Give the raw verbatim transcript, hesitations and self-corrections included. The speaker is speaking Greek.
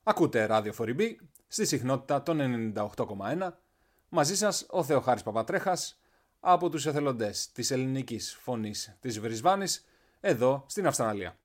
Ακούτε ράδιο φορ ι μπι στη συχνότητα των ενενήντα οκτώ κόμμα ένα. Μαζί σας ο Θεοχάρης Παπατρέχας από τους εθελοντές της ελληνικής φωνής της Βρισβάνης εδώ στην Αυστραλία.